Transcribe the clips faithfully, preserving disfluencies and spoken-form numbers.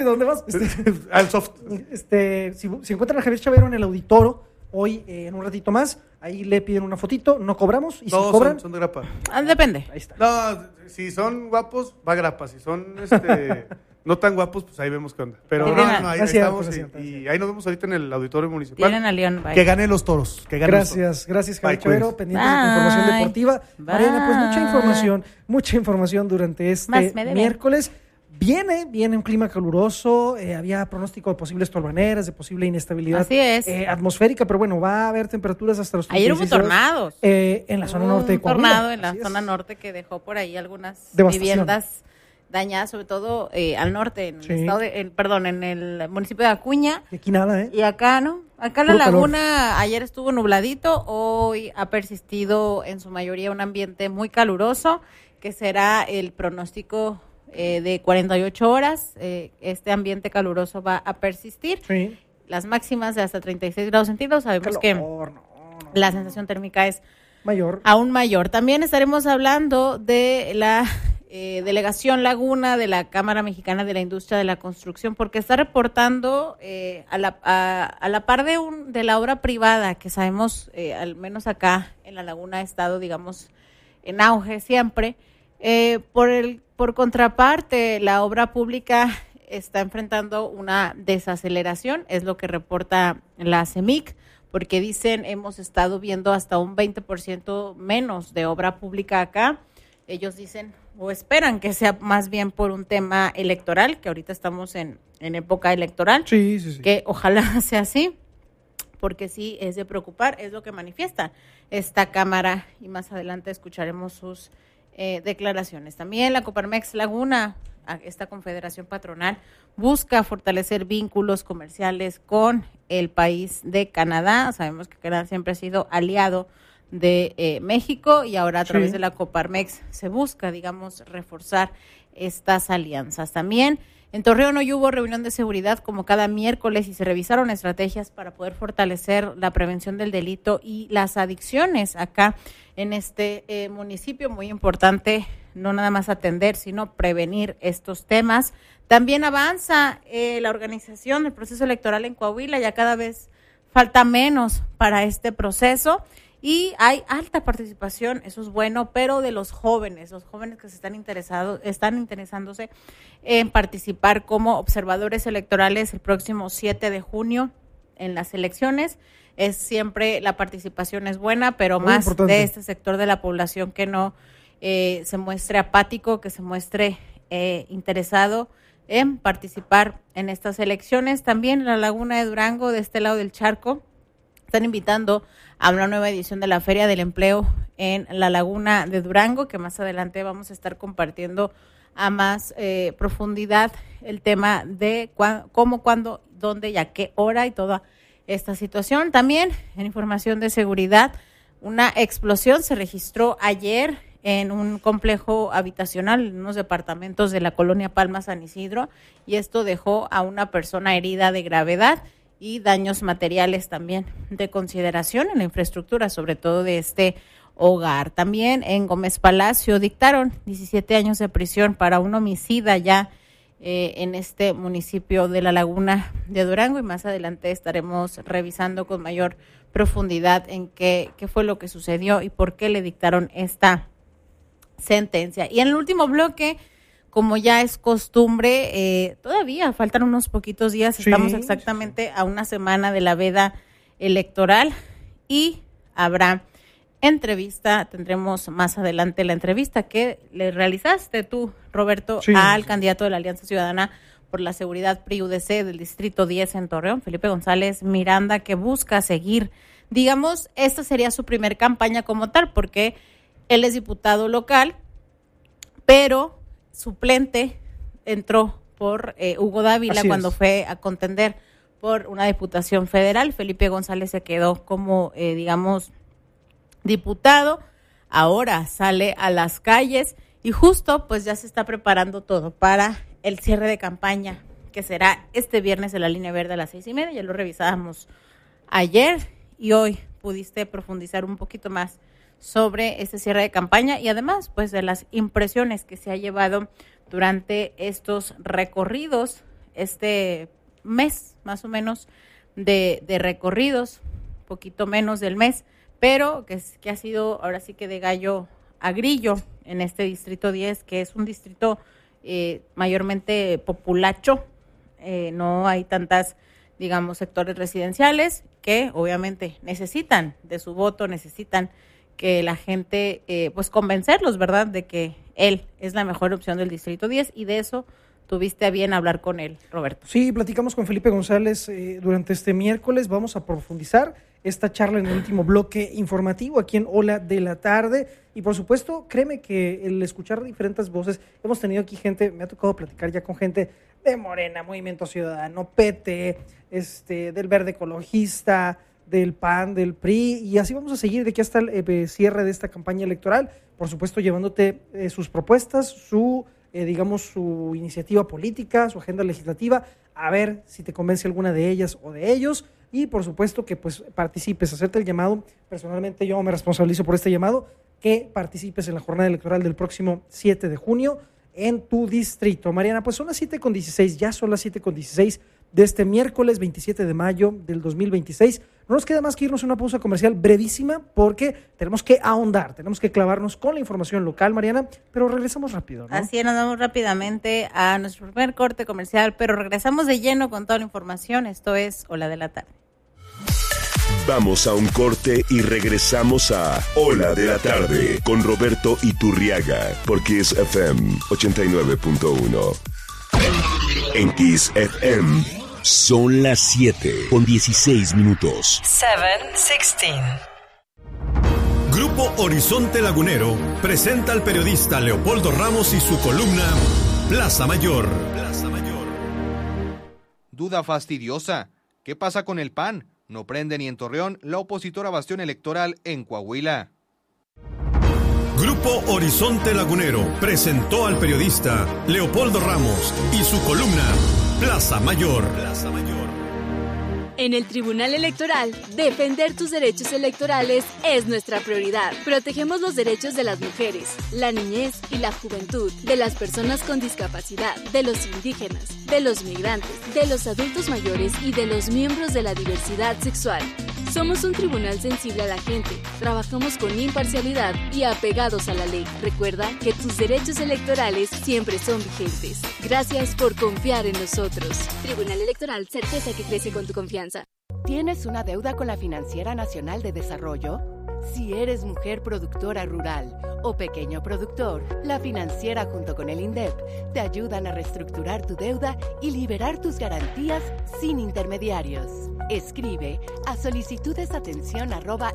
¿Dónde vas? Este, Al soft. este, si, si encuentran a Javier Chavero en el auditorio, hoy, eh, en un ratito más, ahí le piden una fotito, no cobramos, y No, si cobran, son, son de grapa. Ah, depende. ahí está. No, si son guapos, va grapa. Si son este, no tan guapos, pues ahí vemos qué onda. Pero Tienen no, a- no, ahí Gracias, estamos gracias, y, gracias. y ahí nos vemos ahorita en el auditorio municipal. Tienen a León. Bye. Que ganen los toros. Que ganen los toros. Gracias, gracias Javier Bye, Chavero, cuídense. pendientes de tu información Bye. deportiva. Mariana, pues mucha Bye. información, mucha información durante este Más me deben. miércoles. Viene, viene un clima caluroso, eh, había pronóstico de posibles torbaneras, de posible inestabilidad Así es. eh, atmosférica, pero bueno, va a haber temperaturas hasta los Ayer hubo treinta y seis grados, tornados. eh, en la zona Hubo norte de un Coahuila. tornado en la Así es. zona norte que dejó por ahí algunas Devastación. viviendas dañadas, sobre todo eh, al norte, en Sí. el estado de, en- perdón, en el municipio de Acuña. Y aquí nada, ¿eh? Y acá, ¿no? Acá en la Puro calor. laguna ayer estuvo nubladito, hoy ha persistido en su mayoría un ambiente muy caluroso, que será el pronóstico eh, de cuarenta y ocho horas. Eh, este ambiente caluroso va a persistir. Sí. Las máximas de hasta treinta y seis grados centígrados. Sabemos que Calor, no, no, la no. sensación térmica es Mayor. aún mayor. También estaremos hablando de la eh, delegación Laguna de la Cámara Mexicana de la Industria de la Construcción, porque está reportando eh, a, la, a, a la par de, un, de la obra privada, que sabemos, eh, al menos acá en la Laguna ha estado, digamos, en auge siempre. Eh, por, el, por contraparte, la obra pública está enfrentando una desaceleración, es lo que reporta la CEMIC, porque dicen hemos estado viendo hasta un veinte por ciento menos de obra pública acá. Ellos dicen o esperan que sea más bien por un tema electoral, que ahorita estamos en, en época electoral, Sí, sí, sí. que ojalá sea así, porque sí es de preocupar, es lo que manifiesta esta Cámara, y más adelante escucharemos sus eh, declaraciones. También la Coparmex Laguna, esta confederación patronal, busca fortalecer vínculos comerciales con el país de Canadá. Sabemos que Canadá siempre ha sido aliado de eh, México, y ahora a través Sí. de la Coparmex se busca, digamos, reforzar estas alianzas. También en Torreón hoy hubo reunión de seguridad como cada miércoles y se revisaron estrategias para poder fortalecer la prevención del delito y las adicciones acá en este eh, municipio. Muy importante no nada más atender, sino prevenir estos temas. También avanza eh, la organización del proceso electoral en Coahuila, ya cada vez falta menos para este proceso. Y hay alta participación, eso es bueno, pero de los jóvenes, los jóvenes que se están interesados, están interesándose en participar como observadores electorales el próximo siete de junio en las elecciones. Es siempre, la participación es buena, pero Muy más importante. de este sector de la población que no eh, se muestre apático, que se muestre eh, interesado en participar en estas elecciones. También en la Laguna de Durango, de este lado del charco, están invitando a una nueva edición de la Feria del Empleo en la Laguna de Durango, que más adelante vamos a estar compartiendo a más eh, profundidad el tema de cua- cómo, cuándo, dónde y a qué hora y toda esta situación. También en información de seguridad, una explosión se registró ayer en un complejo habitacional, en unos departamentos de la colonia Palma San Isidro, y esto dejó a una persona herida de gravedad y daños materiales también de consideración en la infraestructura, sobre todo de este hogar. También en Gómez Palacio dictaron diecisiete años de prisión para un homicida ya eh, en este municipio de la Laguna de Durango, y más adelante estaremos revisando con mayor profundidad en qué, qué fue lo que sucedió y por qué le dictaron esta sentencia. Y en el último bloque, como ya es costumbre, eh, todavía faltan unos poquitos días, Sí, estamos exactamente a una semana de la veda electoral y habrá entrevista, tendremos más adelante la entrevista que le realizaste tú, Roberto, Sí, al sí. candidato de la Alianza Ciudadana por la Seguridad P R I U D C del Distrito diez en Torreón, Felipe González Miranda, que busca seguir, digamos, esta sería su primer campaña como tal, porque él es diputado local, pero suplente entró por eh, Hugo Dávila Así cuando es. fue a contender por una diputación federal. Felipe González se quedó como, eh, digamos, diputado. Ahora sale a las calles y justo pues ya se está preparando todo para el cierre de campaña, que será este viernes en la Línea Verde a las seis y media. Ya lo revisábamos ayer y hoy pudiste profundizar un poquito más sobre este cierre de campaña y además pues de las impresiones que se ha llevado durante estos recorridos este mes, más o menos, de, de recorridos, poquito menos del mes, pero que, es, que ha sido ahora sí que de gallo a grillo en este distrito diez, que es un distrito eh, mayormente populacho, eh, no hay tantas, digamos, sectores residenciales que obviamente necesitan de su voto, necesitan que la gente, eh, pues convencerlos, ¿verdad?, de que él es la mejor opción del distrito diez, y de eso tuviste a bien hablar con él, Roberto. Sí, platicamos con Felipe González eh, durante este miércoles. Vamos a profundizar esta charla en el último bloque informativo aquí en Hola de la Tarde. Y por supuesto, créeme que el escuchar diferentes voces, hemos tenido aquí gente, me ha tocado platicar ya con gente de Morena, Movimiento Ciudadano, P T, este, del Verde Ecologista, del P A N, del P R I, y así vamos a seguir de aquí hasta el eh, cierre de esta campaña electoral, por supuesto llevándote eh, sus propuestas, su Eh, digamos, su iniciativa política, su agenda legislativa, a ver si te convence alguna de ellas o de ellos, y por supuesto que pues participes, hacerte el llamado. Personalmente yo me responsabilizo por este llamado, que participes en la jornada electoral del próximo siete de junio en tu distrito. Mariana, pues son las siete con dieciséis, ya son las siete con dieciséis de este miércoles veintisiete de mayo del dos mil veintiséis. No nos queda más que irnos a una pausa comercial brevísima, porque tenemos que ahondar, tenemos que clavarnos con la información local, Mariana, pero regresamos rápido, ¿no? Así es, nos vamos rápidamente a nuestro primer corte comercial, pero regresamos de lleno con toda la información. Esto es Hola de la Tarde. Vamos a un corte y regresamos a Hola de la Tarde con Roberto Iturriaga por Kiss F M ochenta y nueve punto uno. En Kiss F M son las siete con dieciséis minutos. siete dieciséis. Grupo Horizonte Lagunero presenta al periodista Leopoldo Ramos y su columna Plaza Mayor. Plaza Mayor. Duda fastidiosa. ¿Qué pasa con el P A N? No prende ni en Torreón la opositora bastión electoral en Coahuila. Grupo Horizonte Lagunero presentó al periodista Leopoldo Ramos y su columna Plaza Mayor. Plaza Mayor. En el Tribunal Electoral, defender tus derechos electorales es nuestra prioridad. Protegemos los derechos de las mujeres, la niñez y la juventud, de las personas con discapacidad, de los indígenas, de los migrantes, de los adultos mayores y de los miembros de la diversidad sexual. Somos un tribunal sensible a la gente, trabajamos con imparcialidad y apegados a la ley. Recuerda que tus derechos electorales siempre son vigentes. Gracias por confiar en nosotros. Tribunal Electoral, certeza que crece con tu confianza. ¿Tienes una deuda con la Financiera Nacional de Desarrollo? Si eres mujer productora rural o pequeño productor, la Financiera junto con el INDEP te ayudan a reestructurar tu deuda y liberar tus garantías sin intermediarios. Escribe a solicitudesatención arroba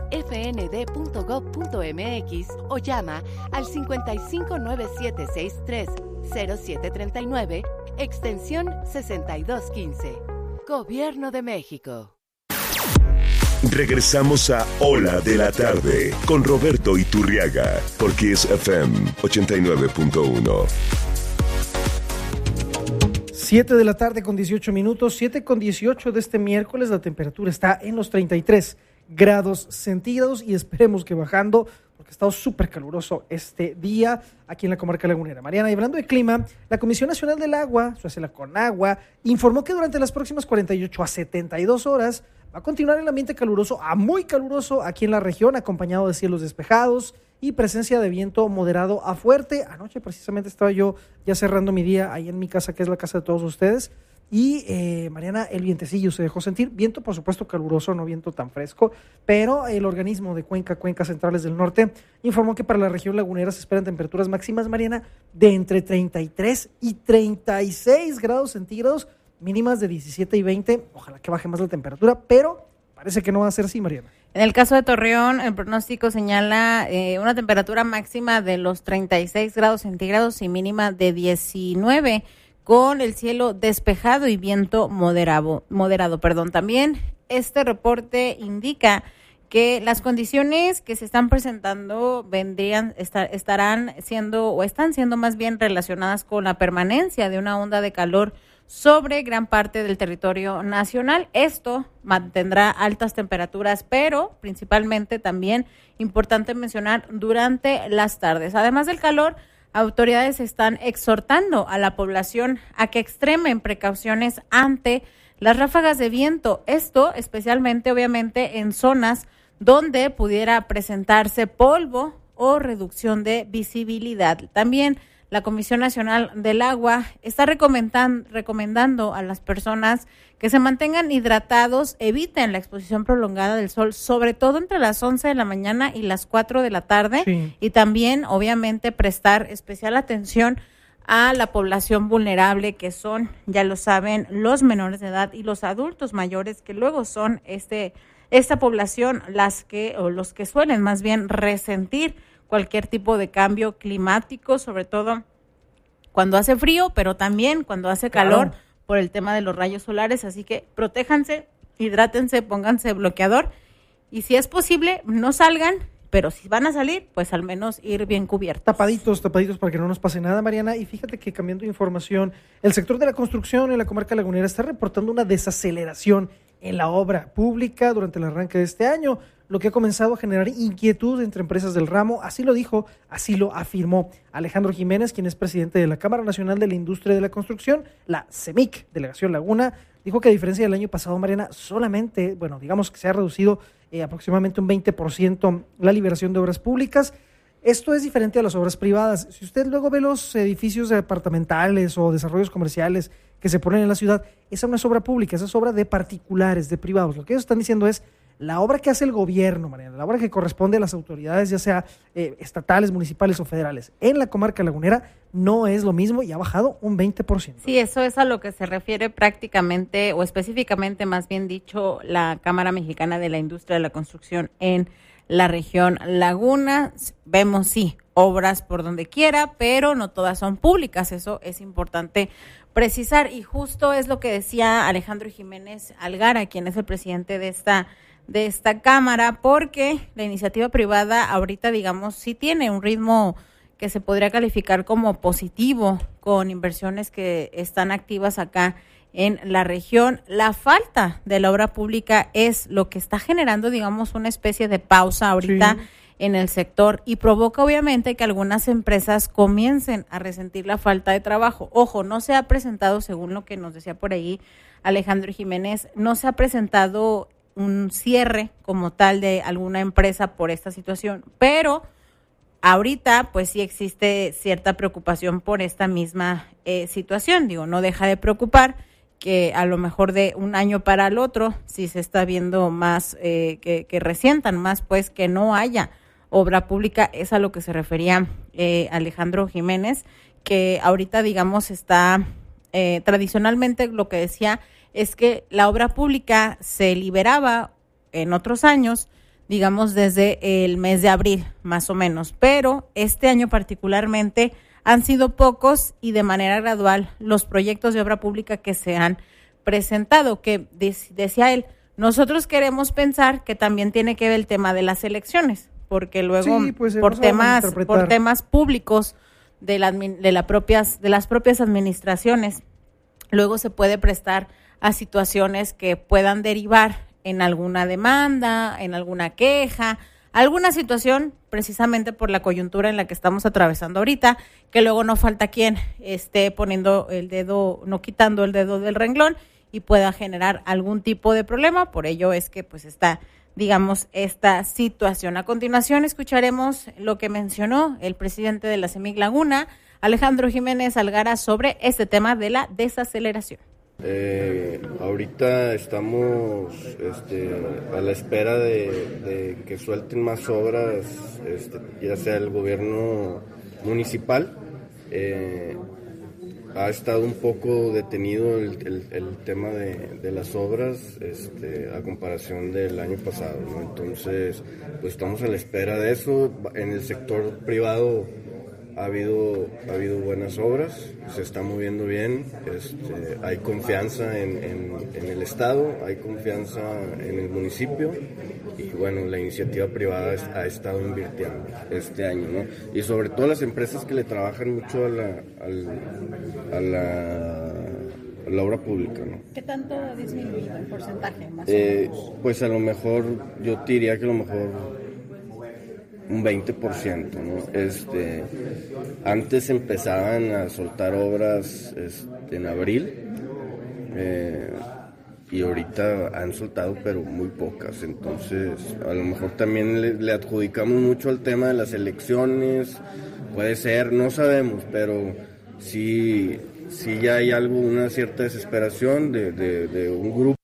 fnd.gov.mx o llama al cincuenta y cinco nueve siete seis tres cero siete treinta y nueve, extensión sesenta y dos quince. Gobierno de México. Regresamos a Hola de la Tarde con Roberto Iturriaga por Kiss F M ochenta y nueve punto uno. siete de la tarde con dieciocho minutos, siete con dieciocho de este miércoles. La temperatura está en los treinta y tres grados centígrados y esperemos que bajando, porque ha estado súper caluroso este día aquí en la comarca lagunera. Mariana, y hablando de clima, la Comisión Nacional del Agua, su la CONAGUA, informó que durante las próximas cuarenta y ocho a setenta y dos horas va a continuar el ambiente caluroso a muy caluroso aquí en la región, acompañado de cielos despejados y presencia de viento moderado a fuerte. Anoche precisamente estaba yo ya cerrando mi día ahí en mi casa, que es la casa de todos ustedes, y eh, Mariana, el vientecillo se dejó sentir. Viento, por supuesto, caluroso, no viento tan fresco, pero el organismo de Cuenca, Cuencas Centrales del Norte, informó que para la región lagunera se esperan temperaturas máximas, Mariana, de entre treinta y tres y treinta y seis grados centígrados, mínimas de diecisiete y veinte. Ojalá que baje más la temperatura, pero parece que no va a ser así, Mariana. En el caso de Torreón, el pronóstico señala eh, una temperatura máxima de los treinta y seis grados centígrados y mínima de diecinueve, con el cielo despejado y viento moderado. moderado perdón. También este reporte indica que las condiciones que se están presentando vendrían estar, estarán siendo o están siendo más bien relacionadas con la permanencia de una onda de calor sobre gran parte del territorio nacional. Esto mantendrá altas temperaturas, pero principalmente también importante mencionar durante las tardes. Además del calor, autoridades están exhortando a la población a que extremen precauciones ante las ráfagas de viento. Esto especialmente, obviamente, en zonas donde pudiera presentarse polvo o reducción de visibilidad. También la Comisión Nacional del Agua está recomendando, recomendando a las personas que se mantengan hidratados, eviten la exposición prolongada del sol, sobre todo entre las once de la mañana y las cuatro de la tarde, sí. Y también, obviamente, prestar especial atención a la población vulnerable, que son, ya lo saben, los menores de edad y los adultos mayores, que luego son este esta población las que, o los que suelen más bien resentir cualquier tipo de cambio climático, sobre todo cuando hace frío, pero también cuando hace calor, claro, por el tema de los rayos solares. Así que protéjanse, hidrátense, pónganse bloqueador y si es posible no salgan, pero si van a salir, pues al menos ir bien cubiertos. Tapaditos, tapaditos para que no nos pase nada, Mariana. Y fíjate que, cambiando de información, el sector de la construcción en la comarca lagunera está reportando una desaceleración en la obra pública durante el arranque de este año, lo que ha comenzado a generar inquietud entre empresas del ramo. Así lo dijo, así lo afirmó Alejandro Jiménez, quien es presidente de la Cámara Nacional de la Industria de la Construcción, la CEMIC, Delegación Laguna. Dijo que a diferencia del año pasado, Mariana, solamente, bueno, digamos que se ha reducido eh, aproximadamente un veinte por ciento la liberación de obras públicas. Esto es diferente a las obras privadas. Si usted luego ve los edificios departamentales o desarrollos comerciales que se ponen en la ciudad, esa no es obra pública, esa es obra de particulares, de privados. Lo que ellos están diciendo es la obra que hace el gobierno, Mariana, la obra que corresponde a las autoridades, ya sea eh, estatales, municipales o federales, en la comarca lagunera no es lo mismo y ha bajado un veinte por ciento. Sí, eso es a lo que se refiere prácticamente, o específicamente, más bien dicho, la Cámara Mexicana de la Industria de la Construcción en la región Laguna. Vemos, sí, obras por donde quiera, pero no todas son públicas, eso es importante precisar, y justo es lo que decía Alejandro Jiménez Algara, quien es el presidente de esta de esta cámara, porque la iniciativa privada ahorita, digamos, sí tiene un ritmo que se podría calificar como positivo, con inversiones que están activas acá en la región. La falta de la obra pública es lo que está generando, digamos, una especie de pausa ahorita, sí, en el sector, y provoca obviamente que algunas empresas comiencen a resentir la falta de trabajo. Ojo, no se ha presentado, según lo que nos decía por ahí Alejandro Jiménez, no se ha presentado un cierre como tal de alguna empresa por esta situación, pero ahorita pues sí existe cierta preocupación por esta misma eh, situación. Digo, no deja de preocupar que a lo mejor de un año para el otro, si se está viendo más, eh, que, que resientan más, pues que no haya obra pública. Es a lo que se refería eh, Alejandro Jiménez, que ahorita, digamos, está eh, tradicionalmente lo que decía es que la obra pública se liberaba en otros años, digamos, desde el mes de abril, más o menos, pero este año particularmente han sido pocos y de manera gradual los proyectos de obra pública que se han presentado, que decía él, nosotros queremos pensar que también tiene que ver el tema de las elecciones, porque luego sí, pues, por temas por temas públicos de, la, de, la propias, de las propias administraciones, luego se puede prestar a situaciones que puedan derivar en alguna demanda, en alguna queja, alguna situación precisamente por la coyuntura en la que estamos atravesando ahorita, que luego no falta quien esté poniendo el dedo, no quitando el dedo del renglón y pueda generar algún tipo de problema. Por ello es que pues está, digamos, esta situación. A continuación escucharemos lo que mencionó el presidente de la CEMIC Laguna, Alejandro Jiménez Algara, sobre este tema de la desaceleración. Eh, ahorita estamos este, a la espera de, de que suelten más obras, este, ya sea el gobierno municipal. Eh, ha estado un poco detenido el, el, el tema de, de las obras este, a comparación del año pasado, ¿no? Entonces, pues estamos a la espera de eso. En el sector privado ha habido ha habido buenas obras, se está moviendo bien, este, hay confianza en, en, en el Estado, hay confianza en el municipio y bueno, la iniciativa privada ha estado invirtiendo este año, ¿no? Y sobre todo las empresas que le trabajan mucho a la, a la, a la obra pública, ¿no? ¿Qué tanto ha disminuido el porcentaje? Más eh, o menos? Pues a lo mejor, yo te diría que a lo mejor un veinte por ciento, ¿no? Este, antes empezaban a soltar obras este, en abril, eh, y ahorita han soltado pero muy pocas, entonces a lo mejor también le, le adjudicamos mucho al tema de las elecciones, puede ser, no sabemos, pero sí, sí ya hay algo, una cierta desesperación de, de, de un grupo.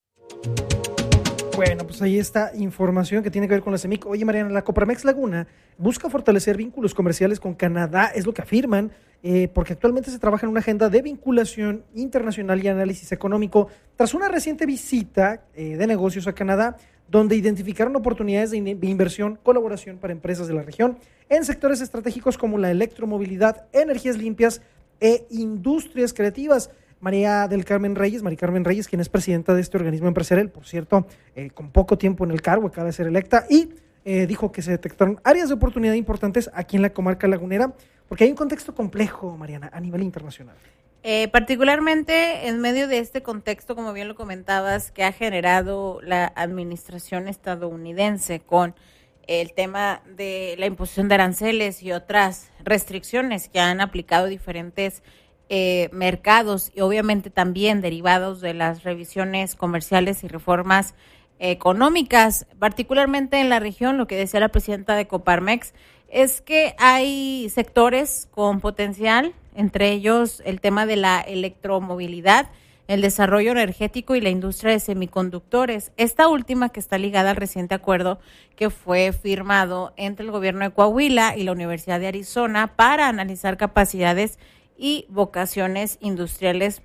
Bueno, pues ahí está información que tiene que ver con la CEMIC. Oye, Mariana, la Coparmex Laguna busca fortalecer vínculos comerciales con Canadá, es lo que afirman, eh, porque actualmente se trabaja en una agenda de vinculación internacional y análisis económico tras una reciente visita eh, de negocios a Canadá, donde identificaron oportunidades de, in- de inversión, colaboración para empresas de la región en sectores estratégicos como la electromovilidad, energías limpias e industrias creativas. María del Carmen Reyes, María Carmen Reyes, quien es presidenta de este organismo empresarial, por cierto, eh, con poco tiempo en el cargo, acaba de ser electa, y eh, dijo que se detectaron áreas de oportunidad importantes aquí en la comarca lagunera, porque hay un contexto complejo, Mariana, a nivel internacional. Eh, particularmente en medio de este contexto, como bien lo comentabas, que ha generado la administración estadounidense con el tema de la imposición de aranceles y otras restricciones que han aplicado diferentes Eh, mercados y obviamente también derivados de las revisiones comerciales y reformas eh, económicas, particularmente en la región. Lo que decía la presidenta de Coparmex es que hay sectores con potencial, entre ellos el tema de la electromovilidad, el desarrollo energético y la industria de semiconductores. Esta última que está ligada al reciente acuerdo que fue firmado entre el gobierno de Coahuila y la Universidad de Arizona para analizar capacidades y vocaciones industriales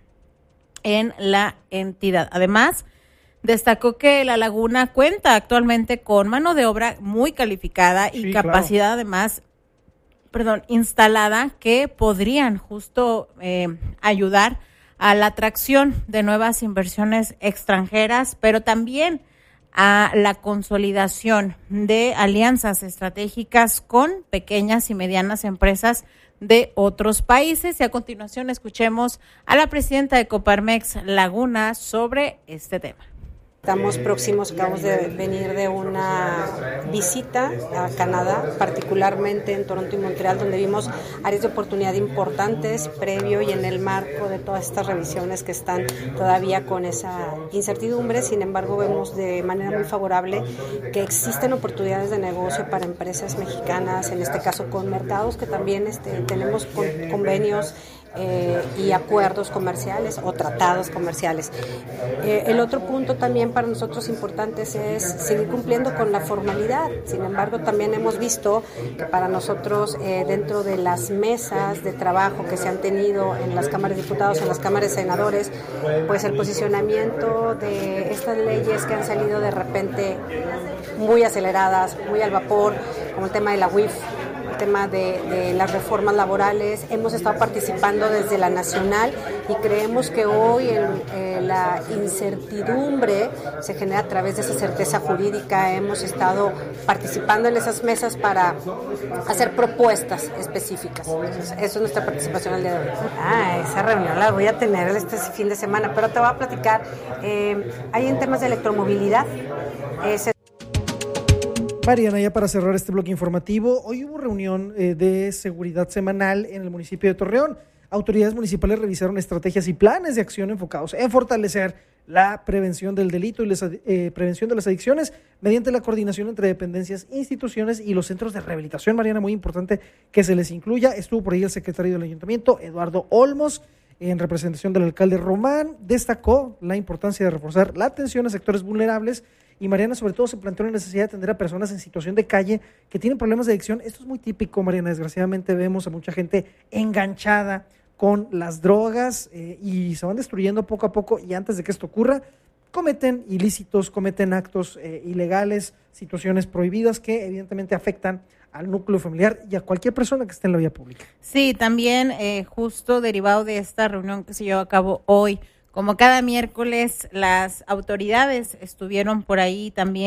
en la entidad. Además, destacó que La Laguna cuenta actualmente con mano de obra muy calificada y sí, capacidad, claro, además, perdón, instalada, que podrían justo eh, ayudar a la atracción de nuevas inversiones extranjeras, pero también a la consolidación de alianzas estratégicas con pequeñas y medianas empresas de otros países. Y a continuación escuchemos a la presidenta de Coparmex Laguna sobre este tema. Estamos próximos, acabamos de venir de una visita a Canadá, particularmente en Toronto y Montreal, donde vimos áreas de oportunidad importantes previo y en el marco de todas estas revisiones que están todavía con esa incertidumbre. Sin embargo, vemos de manera muy favorable que existen oportunidades de negocio para empresas mexicanas, en este caso con mercados que también este, tenemos con, convenios Eh, y acuerdos comerciales o tratados comerciales. Eh, el otro punto también para nosotros importante es seguir cumpliendo con la formalidad. Sin embargo, también hemos visto que para nosotros eh, dentro de las mesas de trabajo que se han tenido en las cámaras de diputados, en las cámaras de senadores, pues el posicionamiento de estas leyes que han salido de repente muy aceleradas, muy al vapor, como el tema de la U I F, tema de, de las reformas laborales. Hemos estado participando desde la nacional y creemos que hoy el, eh, la incertidumbre se genera a través de esa certeza jurídica. Hemos estado participando en esas mesas para hacer propuestas específicas. Entonces, eso es nuestra participación el día de hoy. Ah, esa reunión la voy a tener este fin de semana, pero te voy a platicar. Eh, hay en temas de electromovilidad. Ese Mariana, ya para cerrar este bloque informativo, hoy hubo reunión eh, de seguridad semanal en el municipio de Torreón. Autoridades municipales revisaron estrategias y planes de acción enfocados en fortalecer la prevención del delito y la eh, prevención de las adicciones mediante la coordinación entre dependencias, instituciones y los centros de rehabilitación. Mariana, muy importante que se les incluya. Estuvo por ahí el secretario del ayuntamiento, Eduardo Olmos, en representación del alcalde Román. Destacó la importancia de reforzar la atención a sectores vulnerables. Y Mariana, sobre todo, se planteó la necesidad de atender a personas en situación de calle que tienen problemas de adicción. Esto es muy típico, Mariana. Desgraciadamente vemos a mucha gente enganchada con las drogas eh, y se van destruyendo poco a poco, y antes de que esto ocurra, cometen ilícitos, cometen actos eh, ilegales, situaciones prohibidas que evidentemente afectan al núcleo familiar y a cualquier persona que esté en la vía pública. Sí, también eh, justo derivado de esta reunión que se llevó a cabo hoy, como cada miércoles, las autoridades estuvieron por ahí también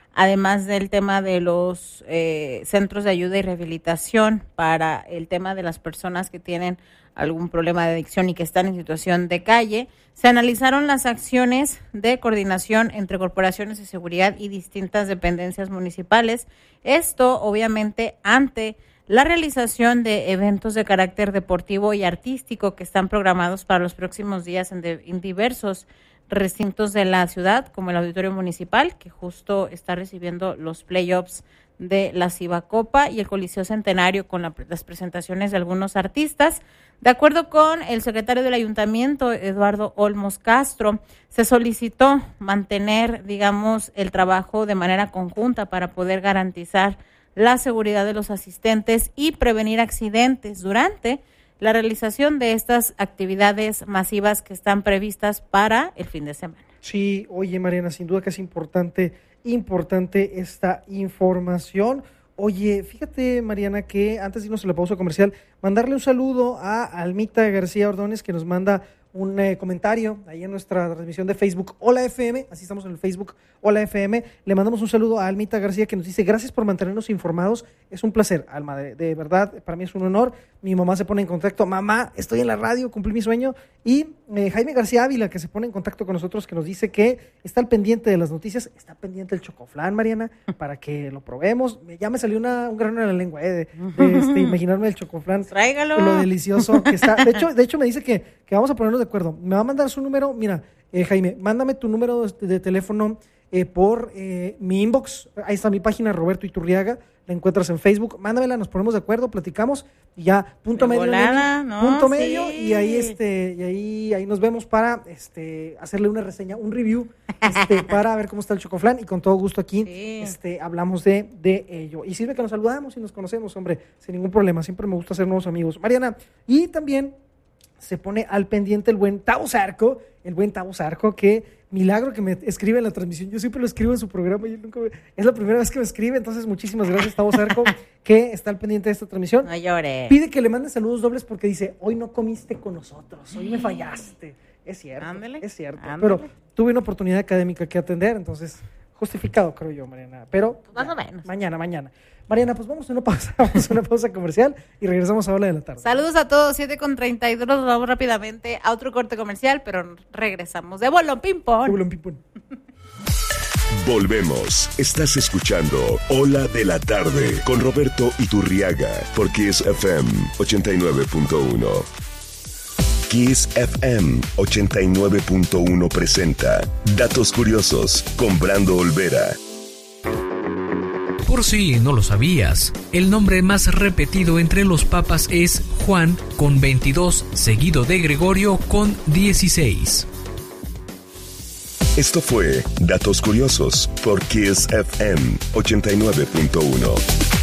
además del tema de los eh, centros de ayuda y rehabilitación para el tema de las personas que tienen algún problema de adicción y que están en situación de calle. Se analizaron las acciones de coordinación entre corporaciones de seguridad y distintas dependencias municipales. Esto, obviamente, ante la realización de eventos de carácter deportivo y artístico que están programados para los próximos días en, de, en diversos recintos de la ciudad, como el Auditorio Municipal, que justo está recibiendo los playoffs de la Cibacopa, y el Coliseo Centenario con la, las presentaciones de algunos artistas. De acuerdo con el secretario del Ayuntamiento, Eduardo Olmos Castro, se solicitó mantener, digamos, el trabajo de manera conjunta para poder garantizar la seguridad de los asistentes y prevenir accidentes durante la realización de estas actividades masivas que están previstas para el fin de semana. Sí, oye, Mariana, sin duda que es importante, importante esta información. Oye, fíjate, Mariana, que antes de irnos a la pausa comercial, mandarle un saludo a Almita García Ordóñez, que nos manda un eh, comentario ahí en nuestra transmisión de Facebook, Hola F M, así estamos en el Facebook, Hola F M. Le mandamos un saludo a Almita García, que nos dice, gracias por mantenernos informados, es un placer, Alma, de, de verdad, para mí es un honor. Mi mamá se pone en contacto, mamá, estoy en la radio, cumplí mi sueño. Y eh, Jaime García Ávila, que se pone en contacto con nosotros, que nos dice que está al pendiente de las noticias, está pendiente el chocoflán, Mariana, para que lo probemos. Ya me salió una, un grano en la lengua, eh, de, de este, imaginarme el chocoflán. Tráigalo. Lo delicioso que está. De hecho, de hecho me dice que, que vamos a ponernos de acuerdo. Me va a mandar su número, mira, eh, Jaime, mándame tu número de, de teléfono eh, por eh, mi inbox. Ahí está mi página, Roberto Iturriaga. La encuentras en Facebook, mándamela, nos ponemos de acuerdo, platicamos y ya punto medio, volada, medio no, punto sí. medio y ahí este y ahí ahí nos vemos para este hacerle una reseña, un review este para ver cómo está el chocoflán, y con todo gusto aquí sí. este hablamos de de ello. Y sirve que nos saludamos y nos conocemos, hombre, sin ningún problema. Siempre me gusta hacer nuevos amigos, Mariana. Y también se pone al pendiente el buen Tavo Zarco, el buen Tavo Zarco, que milagro que me escribe en la transmisión. Yo siempre lo escribo en su programa y él nunca me, es la primera vez que me escribe, entonces muchísimas gracias, Tavo Zarco, que está al pendiente de esta transmisión. No llore. Pide que le mande saludos dobles porque dice, hoy no comiste con nosotros, hoy me fallaste. Es cierto, ándale, es cierto, ándale. Pero tuve una oportunidad académica que atender, entonces justificado, creo yo, Mariana. Pero más o menos. Mañana, mañana. Mariana, pues vamos a una pausa, vamos a una pausa comercial y regresamos a Hora de la Tarde. Saludos a todos, siete con treinta y dos, nos vamos rápidamente a otro corte comercial, pero regresamos de bolón ping pong. De bolón ping pong. Volvemos. Estás escuchando Hora de la Tarde con Roberto Iturriaga por Kiss F M ochenta y nueve punto uno. Kiss F M ochenta y nueve punto uno presenta Datos Curiosos con Brando Olvera. Por si no lo sabías, el nombre más repetido entre los papas es Juan con veintidós, seguido de Gregorio con dieciséis. Esto fue Datos Curiosos por Kiss F M ochenta y nueve punto uno.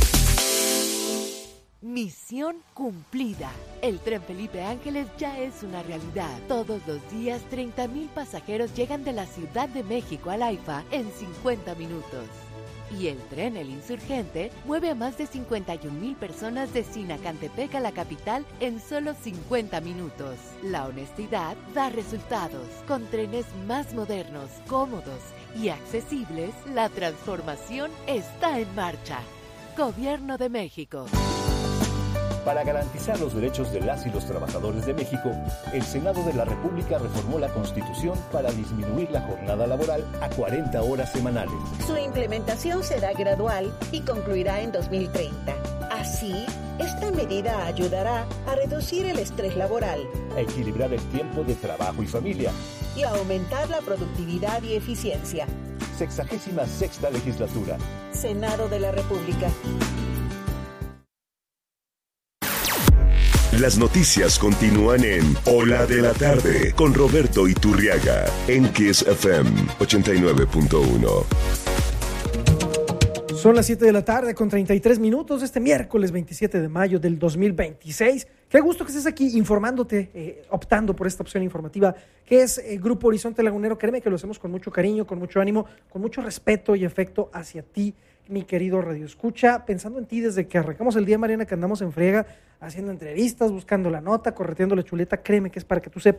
Misión cumplida. El tren Felipe Ángeles ya es una realidad. Todos los días, treinta mil pasajeros llegan de la Ciudad de México al AIFA en cincuenta minutos. Y el tren El Insurgente mueve a más de cincuenta y un mil personas de Sinacantepec a la capital en solo cincuenta minutos. La honestidad da resultados. Con trenes más modernos, cómodos y accesibles, la transformación está en marcha. Gobierno de México. Para garantizar los derechos de las y los trabajadores de México, el Senado de la República reformó la Constitución para disminuir la jornada laboral a cuarenta horas semanales. Su implementación será gradual y concluirá en dos mil treinta. Así, esta medida ayudará a reducir el estrés laboral, a equilibrar el tiempo de trabajo y familia y a aumentar la productividad y eficiencia. Sexagésima sexta legislatura. Senado de la República. Las noticias continúan en Hora de la Tarde con Roberto Iturriaga en Kiss F M ochenta y nueve punto uno. Son las siete de la tarde con treinta y tres minutos este miércoles veintisiete de mayo del dos mil veintiséis. Qué gusto que estés aquí informándote, eh, optando por esta opción informativa que es eh, Grupo Horizonte Lagunero. Créeme que lo hacemos con mucho cariño, con mucho ánimo, con mucho respeto y afecto hacia ti, mi querido Radio Escucha, pensando en ti desde que arrancamos el día, Mariana, que andamos en friega, haciendo entrevistas, buscando la nota, correteando la chuleta. Créeme que es para que tú sepas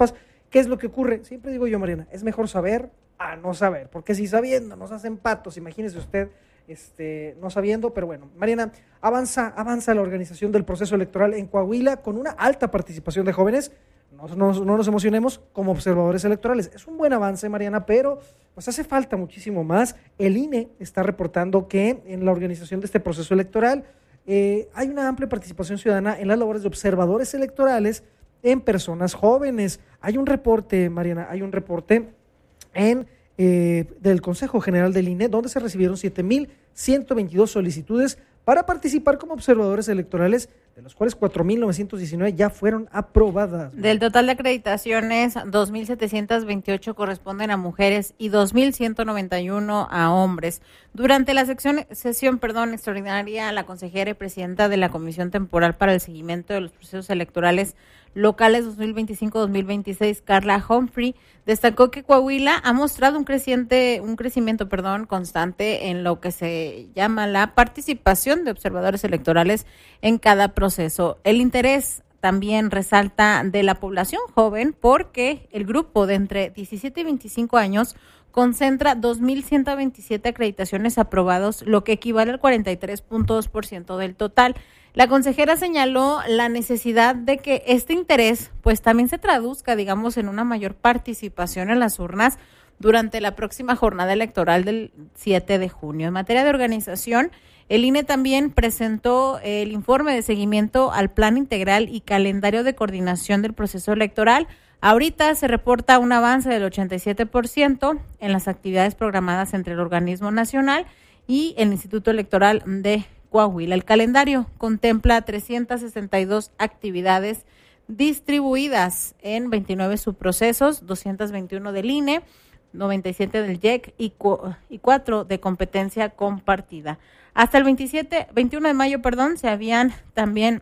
¿Qué es lo que ocurre? Siempre digo yo, Mariana, es mejor saber a no saber, porque si sabiendo nos hacen patos, imagínese usted este, no sabiendo, pero bueno. Mariana, avanza, avanza la organización del proceso electoral en Coahuila con una alta participación de jóvenes. No, no, no nos emocionemos como observadores electorales. Es un buen avance, Mariana, pero pues hace falta muchísimo más. El I N E está reportando que en la organización de este proceso electoral eh, hay una amplia participación ciudadana en las labores de observadores electorales en personas jóvenes. Hay un reporte, Mariana, hay un reporte en eh, del Consejo General del I N E, donde se recibieron siete mil ciento veintidós solicitudes para participar como observadores electorales, de los cuales cuatro mil novecientos diecinueve ya fueron aprobadas. Del total de acreditaciones, dos mil setecientos veintiocho corresponden a mujeres y dos mil ciento noventa y uno a hombres. Durante la sección, sesión perdón, extraordinaria, la consejera y presidenta de la Comisión Temporal para el Seguimiento de los Procesos Electorales Locales dos mil veinticinco a dos mil veintiséis, Carla Humphrey, destacó que Coahuila ha mostrado un creciente, un crecimiento, perdón, constante en lo que se llama la participación de observadores electorales en cada proceso. El interés también resalta de la población joven porque el grupo de entre diecisiete y veinticinco años concentra dos mil ciento veintisiete acreditaciones aprobados, lo que equivale al cuarenta y tres punto dos por ciento del total. La consejera señaló la necesidad de que este interés pues también se traduzca, digamos, en una mayor participación en las urnas durante la próxima jornada electoral del siete de junio. En materia de organización, el I N E también presentó el informe de seguimiento al Plan Integral y Calendario de Coordinación del Proceso Electoral. Ahorita se reporta un avance del ochenta y siete por ciento en las actividades programadas entre el organismo nacional y el Instituto Electoral de Coahuila. El calendario contempla trescientas sesenta y dos actividades distribuidas en veintinueve subprocesos, doscientos veintiuno del I N E, noventa y siete del Y E C y, cu- y cuatro de competencia compartida. Hasta el veintisiete, veintiuno de mayo, perdón, se habían también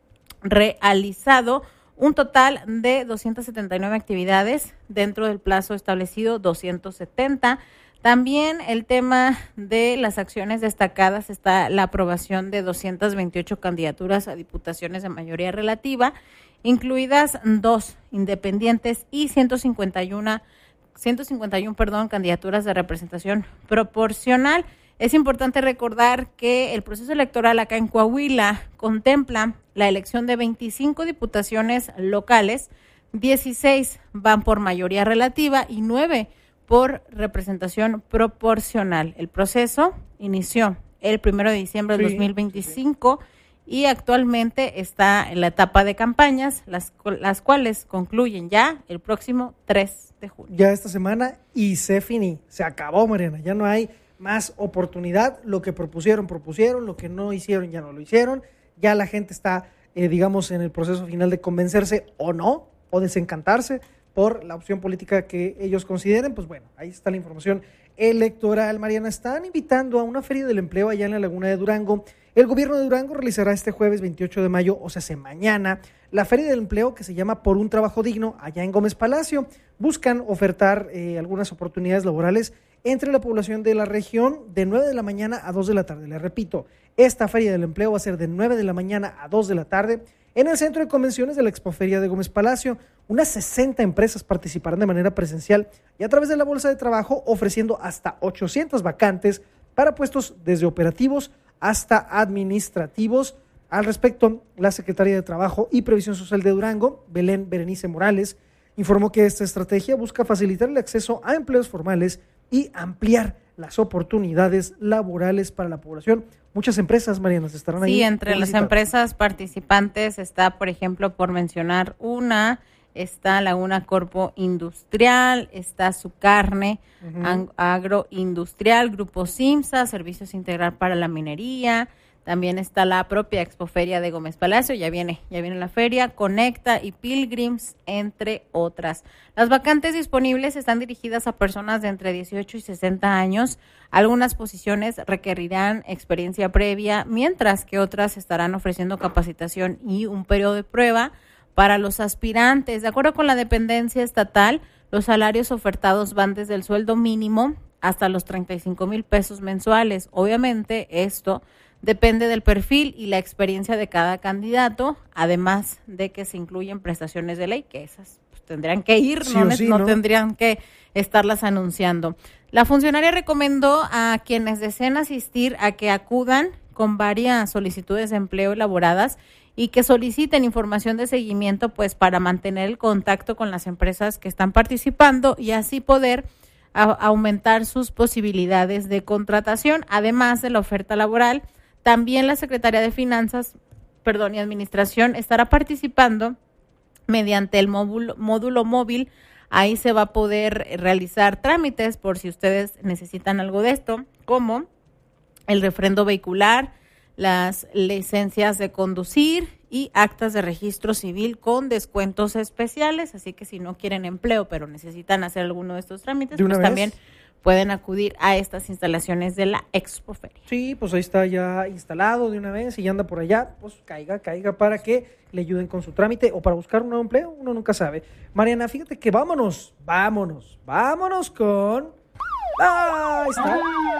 realizado un total de doscientas setenta y nueve actividades dentro del plazo establecido, doscientas setenta. También el tema de las acciones destacadas está la aprobación de doscientas veintiocho candidaturas a diputaciones de mayoría relativa, incluidas dos independientes y ciento cincuenta y uno, ciento cincuenta y uno perdón, candidaturas de representación proporcional. Es importante recordar que el proceso electoral acá en Coahuila contempla la elección de veinticinco diputaciones locales, dieciséis van por mayoría relativa y nueve por representación proporcional. El proceso inició el primero de diciembre del sí, dos mil veinticinco sí. y actualmente está en la etapa de campañas, las, las cuales concluyen ya el próximo tres de junio. Ya esta semana y se finí, se acabó, Mariana, ya no hay más oportunidad, lo que propusieron, propusieron, lo que no hicieron, ya no lo hicieron, ya la gente está, eh, digamos, en el proceso final de convencerse o no, o desencantarse por la opción política que ellos consideren. Pues bueno, ahí está la información electoral. Mariana, están invitando a una feria del empleo allá en la Laguna de Durango. El gobierno de Durango realizará este jueves veintiocho de mayo, o sea, se mañana, la feria del empleo que se llama Por un Trabajo Digno, allá en Gómez Palacio. Buscan ofertar eh, algunas oportunidades laborales entre la población de la región de nueve de la mañana a dos de la tarde. Les repito, esta feria del empleo va a ser de nueve de la mañana a dos de la tarde en el Centro de Convenciones de la Expoferia de Gómez Palacio. Unas sesenta empresas participarán de manera presencial y a través de la Bolsa de Trabajo, ofreciendo hasta ochocientas vacantes para puestos desde operativos hasta administrativos. Al respecto, la Secretaría de Trabajo y Previsión Social de Durango, Belén Berenice Morales, informó que esta estrategia busca facilitar el acceso a empleos formales y ampliar las oportunidades laborales para la población. Muchas empresas, Mariana, estarán ahí. Sí, entre las empresas participantes está, por ejemplo, por mencionar una, está Laguna Corpo Industrial, está Su Carne, uh-huh. Agroindustrial, Grupo Simsa, Servicios Integral para la Minería, también está la propia Expoferia de Gómez Palacio, ya viene, ya viene la feria, Conecta y Pilgrims, entre otras. Las vacantes disponibles están dirigidas a personas de entre dieciocho y sesenta años. Algunas posiciones requerirán experiencia previa, mientras que otras estarán ofreciendo capacitación y un periodo de prueba para los aspirantes. De acuerdo con la dependencia estatal, los salarios ofertados van desde el sueldo mínimo hasta los treinta y cinco mil pesos mensuales. Obviamente, esto depende del perfil y la experiencia de cada candidato, además de que se incluyen prestaciones de ley, que esas pues, tendrían que ir, Sí no, o ne- sí, no ¿no? tendrían que estarlas anunciando. La funcionaria recomendó a quienes deseen asistir a que acudan con varias solicitudes de empleo elaboradas y que soliciten información de seguimiento, pues para mantener el contacto con las empresas que están participando y así poder a, aumentar sus posibilidades de contratación, además de la oferta laboral. También la Secretaría de Finanzas, perdón, y Administración estará participando mediante el módulo, módulo móvil. Ahí se va a poder realizar trámites por si ustedes necesitan algo de esto, como el refrendo vehicular, las licencias de conducir y actas de registro civil con descuentos especiales. Así que si no quieren empleo, pero necesitan hacer alguno de estos trámites, ¿De una pues vez? también pueden acudir a estas instalaciones de la Expoferia. Sí, pues ahí está ya instalado de una vez y ya anda por allá, pues caiga, caiga para que le ayuden con su trámite o para buscar un nuevo empleo, uno nunca sabe. Mariana, fíjate que vámonos, vámonos, vámonos con... ¡Ah, ahí está!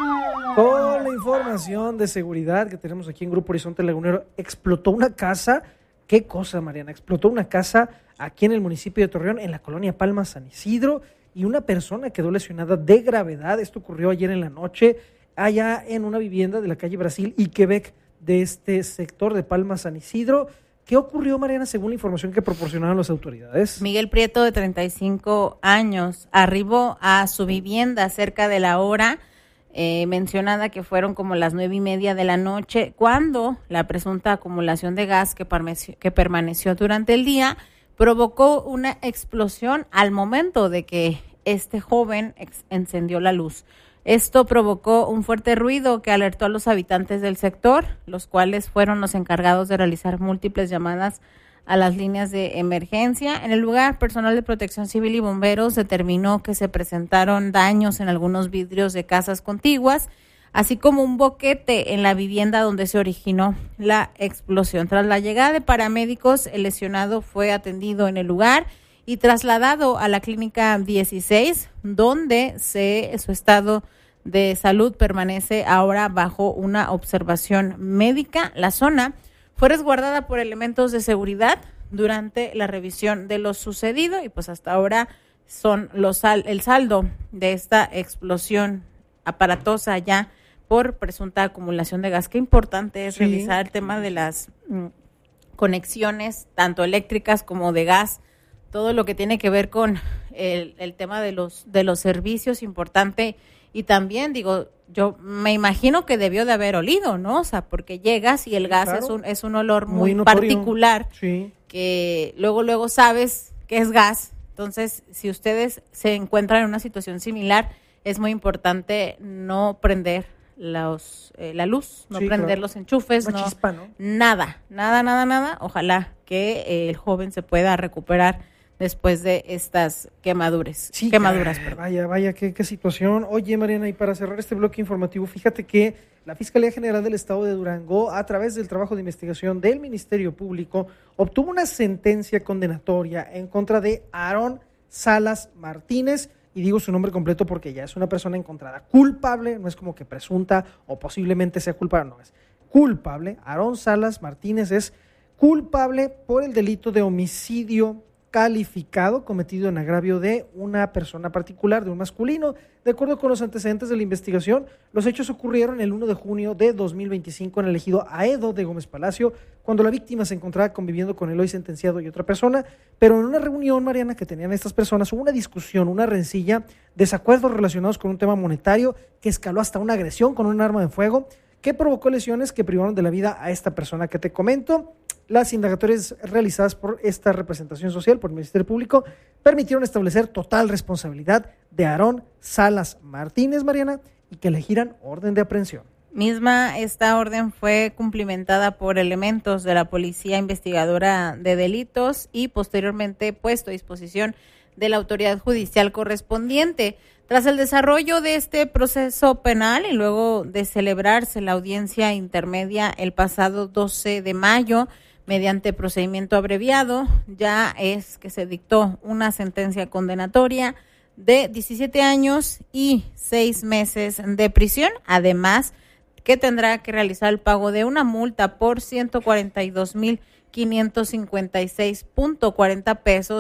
Con la información de seguridad que tenemos aquí en Grupo Horizonte Lagunero, explotó una casa. ¿Qué cosa, Mariana? Explotó una casa aquí en el municipio de Torreón, en la colonia Palma San Isidro, y una persona quedó lesionada de gravedad. Esto ocurrió ayer en la noche, allá en una vivienda de la calle Brasil y Quebec de este sector de Palma San Isidro. ¿Qué ocurrió, Mariana, según la información que proporcionaron las autoridades? Miguel Prieto, de treinta y cinco años, arribó a su vivienda cerca de la hora eh, mencionada, que fueron como las nueve y media de la noche, cuando la presunta acumulación de gas que, permaneció, que permaneció durante el día provocó una explosión al momento de que este joven ex- encendió la luz. Esto provocó un fuerte ruido que alertó a los habitantes del sector, los cuales fueron los encargados de realizar múltiples llamadas a las líneas de emergencia. En el lugar, personal de Protección Civil y bomberos determinó que se presentaron daños en algunos vidrios de casas contiguas, así como un boquete en la vivienda donde se originó la explosión. Tras la llegada de paramédicos, el lesionado fue atendido en el lugar y trasladado a la clínica dieciséis, donde se, su estado de salud permanece ahora bajo una observación médica. La zona fue resguardada por elementos de seguridad durante la revisión de lo sucedido y pues hasta ahora son los sal, el saldo de esta explosión aparatosa ya por presunta acumulación de gas. Qué importante es Sí. revisar el tema de las mm, conexiones, tanto eléctricas como de gas, todo lo que tiene que ver con el, el tema de los de los servicios, importante. Y también, digo, yo me imagino que debió de haber olido, ¿no? O sea, porque llegas y el Sí, gas claro. es un es un olor muy, Muy notorio. particular, Sí. que luego luego sabes que es gas. Entonces, si ustedes se encuentran en una situación similar, es muy importante no prender los eh, la luz, no Sí, prender claro. los enchufes, Una no, chispa, ¿no? nada, nada, nada, nada. Ojalá que eh, el joven se pueda recuperar después de estas quemaduras. Sí, quemaduras, caray, perdón. Vaya, vaya, qué, qué situación. Oye, Mariana, y para cerrar este bloque informativo, fíjate que la Fiscalía General del Estado de Durango, a través del trabajo de investigación del Ministerio Público, obtuvo una sentencia condenatoria en contra de Aarón Salas Martínez, y digo su nombre completo porque ya es una persona encontrada culpable, no es como que presunta o posiblemente sea culpable, no, es culpable. Aarón Salas Martínez es culpable por el delito de homicidio calificado cometido en agravio de una persona particular, de un masculino. De acuerdo con los antecedentes de la investigación, los hechos ocurrieron el uno de junio de dos mil veinticinco en el ejido Aedo de Gómez Palacio, cuando la víctima se encontraba conviviendo con el hoy sentenciado y otra persona, pero en una reunión, Mariana, que tenían estas personas, hubo una discusión, una rencilla, desacuerdos relacionados con un tema monetario que escaló hasta una agresión con un arma de fuego que provocó lesiones que privaron de la vida a esta persona que te comento. Las indagatorias realizadas por esta representación social, por el Ministerio Público, permitieron establecer total responsabilidad de Aarón Salas Martínez, Mariana, y que le giran orden de aprehensión. Misma, esta orden fue cumplimentada por elementos de la Policía Investigadora de Delitos y posteriormente puesto a disposición de la autoridad judicial correspondiente. Tras el desarrollo de este proceso penal y luego de celebrarse la audiencia intermedia el pasado doce de mayo, mediante procedimiento abreviado, ya es que se dictó una sentencia condenatoria de diecisiete años y seis meses de prisión, además que tendrá que realizar el pago de una multa por ciento cuarenta y dos mil quinientos cincuenta y seis punto cuarenta pesos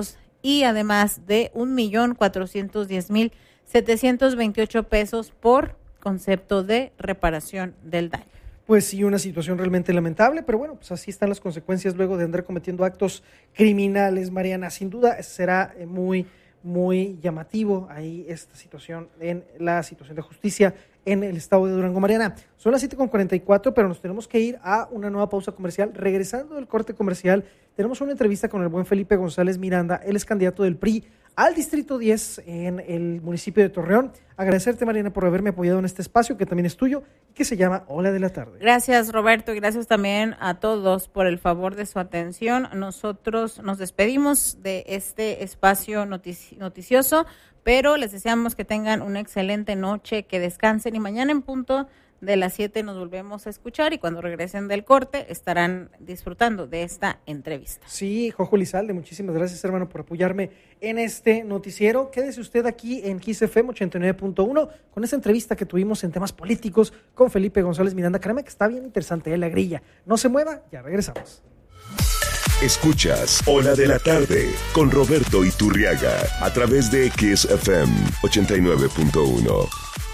y además de un millón cuatrocientos diez mil setecientos veintiocho pesos por concepto de reparación del daño. Pues sí, una situación realmente lamentable, pero bueno, pues así están las consecuencias luego de andar cometiendo actos criminales, Mariana. Sin duda será muy, muy llamativo ahí esta situación en la situación de justicia en el estado de Durango. Mariana, son las siete con cuarenta y cuatro, pero nos tenemos que ir a una nueva pausa comercial. Regresando del corte comercial, tenemos una entrevista con el buen Felipe González Miranda, él es candidato del P R I al Distrito diez en el municipio de Torreón. Agradecerte, Mariana, por haberme apoyado en este espacio que también es tuyo y que se llama Ola de la Tarde. Gracias, Roberto, y gracias también a todos por el favor de su atención. Nosotros nos despedimos de este espacio notici- noticioso, pero les deseamos que tengan una excelente noche, que descansen y mañana en punto de las siete nos volvemos a escuchar y cuando regresen del corte estarán disfrutando de esta entrevista. Sí, Jojo Lizalde, muchísimas gracias, hermano, por apoyarme en este noticiero. Quédese usted aquí en Kiss F M ochenta y nueve punto uno con esa entrevista que tuvimos en temas políticos con Felipe González Miranda. Créeme que está bien interesante, ¿eh? La grilla. No se mueva, ya regresamos. Escuchas Ola de la Tarde con Roberto Iturriaga a través de Kiss F M ochenta y nueve punto uno.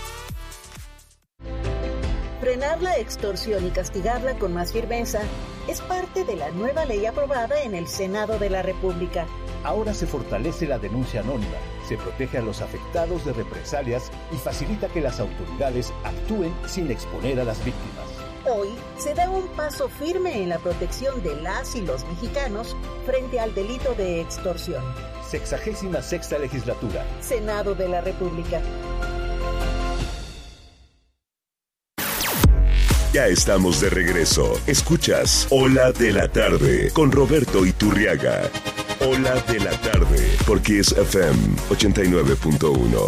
Frenar la extorsión y castigarla con más firmeza es parte de la nueva ley aprobada en el Senado de la República. Ahora se fortalece la denuncia anónima, se protege a los afectados de represalias y facilita que las autoridades actúen sin exponer a las víctimas. Hoy se da un paso firme en la protección de las y los mexicanos frente al delito de extorsión. Sexagésima sexta legislatura. Senado de la República. Ya estamos de regreso. Escuchas Ola de la Tarde con Roberto Iturriaga. Ola de la Tarde por Kiss F M ochenta y nueve punto uno.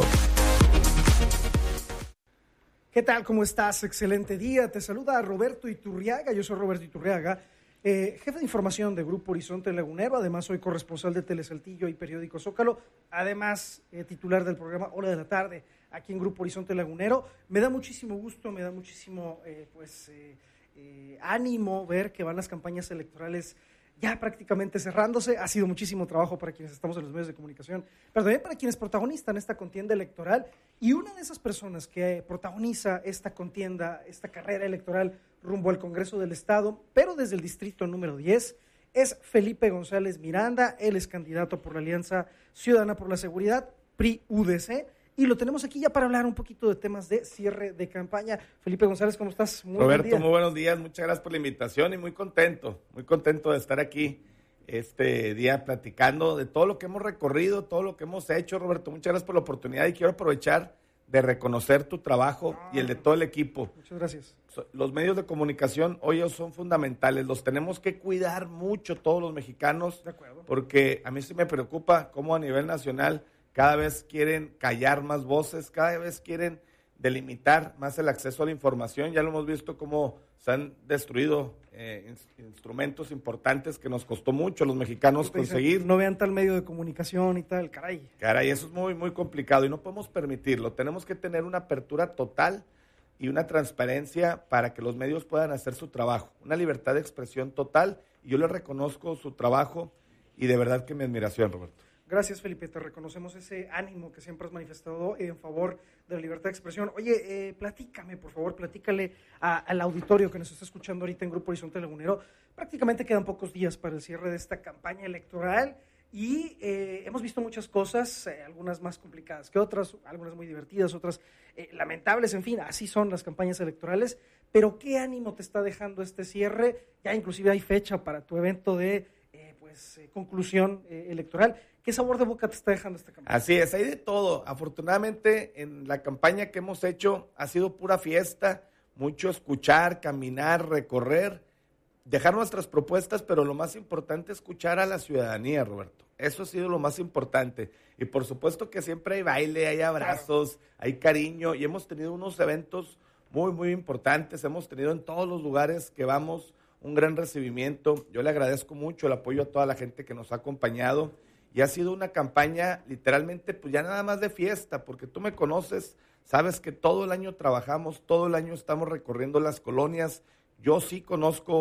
¿Qué tal? ¿Cómo estás? Excelente día. Te saluda Roberto Iturriaga. Yo soy Roberto Iturriaga, eh, jefe de información de Grupo Horizonte Lagunero. Además, soy corresponsal de Telesaltillo y Periódico Zócalo. Además, eh, titular del programa Ola de la Tarde aquí en Grupo Horizonte Lagunero. Me da muchísimo gusto, me da muchísimo eh, pues eh, eh, ánimo ver que van las campañas electorales ya prácticamente cerrándose. Ha sido muchísimo trabajo para quienes estamos en los medios de comunicación, pero también para quienes protagonizan esta contienda electoral. Y una de esas personas que protagoniza esta contienda, esta carrera electoral rumbo al Congreso del Estado, pero desde el distrito número diez, es Felipe González Miranda. Él es candidato por la Alianza Ciudadana por la Seguridad, P R I-U D C, y lo tenemos aquí ya para hablar un poquito de temas de cierre de campaña. Felipe González, ¿cómo estás? Muy Roberto, buen día. Muy buenos días, muchas gracias por la invitación y muy contento, muy contento de estar aquí este día platicando de todo lo que hemos recorrido, todo lo que hemos hecho. Roberto, muchas gracias por la oportunidad y quiero aprovechar de reconocer tu trabajo ah, y el de todo el equipo. Muchas gracias. Los medios de comunicación hoy son fundamentales, los tenemos que cuidar mucho todos los mexicanos, de acuerdo, porque a mí sí me preocupa cómo a nivel nacional cada vez quieren callar más voces, cada vez quieren delimitar más el acceso a la información. Ya lo hemos visto cómo se han destruido eh, instrumentos importantes que nos costó mucho a los mexicanos conseguir. No vean tal medio de comunicación y tal, caray. Caray, eso es muy, muy complicado y no podemos permitirlo. Tenemos que tener una apertura total y una transparencia para que los medios puedan hacer su trabajo. Una libertad de expresión total y yo le reconozco su trabajo y de verdad que mi admiración, Roberto. Gracias, Felipe, te reconocemos ese ánimo que siempre has manifestado en favor de la libertad de expresión. Oye, eh, platícame, por favor, platícale a, al auditorio que nos está escuchando ahorita en Grupo Horizonte Lagunero. Prácticamente quedan pocos días para el cierre de esta campaña electoral y eh, hemos visto muchas cosas, eh, algunas más complicadas que otras, algunas muy divertidas, otras eh, lamentables, en fin, así son las campañas electorales. Pero ¿qué ánimo te está dejando este cierre? Ya inclusive hay fecha para tu evento de eh, pues, eh, conclusión eh, electoral. ¿Qué sabor de boca te está dejando esta campaña? Así es, hay de todo. Afortunadamente, en la campaña que hemos hecho ha sido pura fiesta, mucho escuchar, caminar, recorrer, dejar nuestras propuestas, pero lo más importante es escuchar a la ciudadanía, Roberto. Eso ha sido lo más importante. Y por supuesto que siempre hay baile, hay abrazos, hay cariño, y hemos tenido unos eventos muy, muy importantes. Hemos tenido en todos los lugares que vamos un gran recibimiento. Yo le agradezco mucho el apoyo a toda la gente que nos ha acompañado. Y ha sido una campaña literalmente, pues ya nada más de fiesta, porque tú me conoces, sabes que todo el año trabajamos, todo el año estamos recorriendo las colonias. Yo sí conozco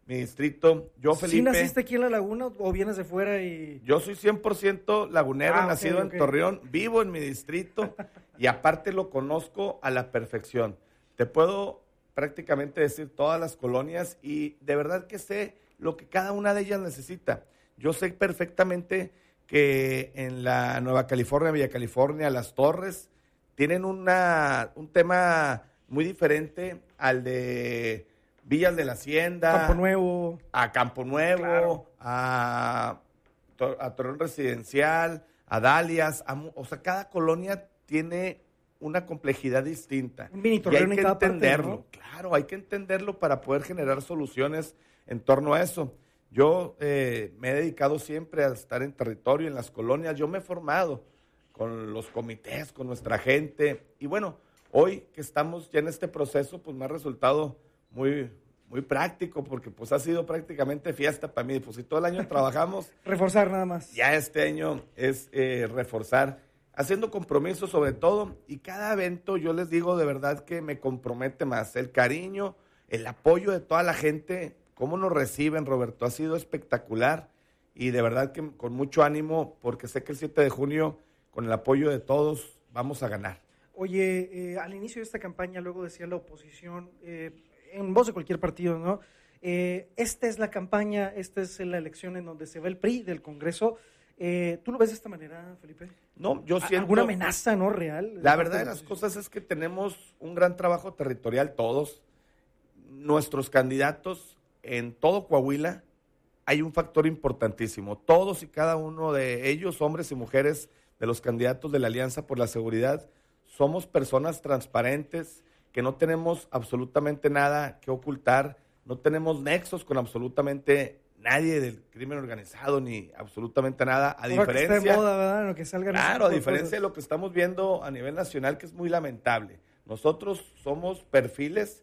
mi distrito. Yo, Felipe. ¿Sí naciste aquí en La Laguna o vienes de fuera y...? Yo soy cien por ciento lagunero, Ah, nacido okay, en okay. Torreón, vivo en mi distrito y aparte lo conozco a la perfección. Te puedo prácticamente decir todas las colonias y de verdad que sé lo que cada una de ellas necesita. Yo sé perfectamente que en la Nueva California, Villa California, Las Torres, tienen una, un tema muy diferente al de Villas de la Hacienda. Campo Nuevo. A Campo Nuevo, Claro. a, Tor- a Torreón Residencial, a Dalias. a mu- o sea, cada colonia tiene una complejidad distinta. Un mini Y hay Torreón en que cada parte, entenderlo. ¿no? Claro, hay que entenderlo para poder generar soluciones en torno a eso. Yo eh, me he dedicado siempre a estar en territorio, en las colonias. Yo me he formado con los comités, con nuestra gente. Y bueno, hoy que estamos ya en este proceso, pues me ha resultado muy, muy práctico, porque pues ha sido prácticamente fiesta para mí. Pues si todo el año trabajamos, Reforzar nada más. ya este año es eh, reforzar, haciendo compromisos sobre todo, y cada evento yo les digo de verdad que me compromete más. El cariño, el apoyo de toda la gente, cómo nos reciben, Roberto, ha sido espectacular, y de verdad que con mucho ánimo, porque sé que el siete de junio, con el apoyo de todos, vamos a ganar. Oye, eh, al inicio de esta campaña, luego decía la oposición, eh, en voz de cualquier partido, ¿no? Eh, esta es la campaña, esta es la elección en donde se va el P R I del Congreso. Eh, ¿Tú lo ves de esta manera, Felipe? No, yo ¿A- siento... ¿Alguna amenaza, no, real? La verdad de las cosas es que tenemos un gran trabajo territorial todos. Nuestros candidatos en todo Coahuila, hay un factor importantísimo. Todos y cada uno de ellos, hombres y mujeres de los candidatos de la Alianza por la Seguridad, somos personas transparentes, que no tenemos absolutamente nada que ocultar, no tenemos nexos con absolutamente nadie del crimen organizado, ni absolutamente nada, a Ahora que está diferencia... de moda, ¿verdad? Lo que salgan ese Claro, a tipo de diferencia cosas. de lo que estamos viendo a nivel nacional, que es muy lamentable. Nosotros somos perfiles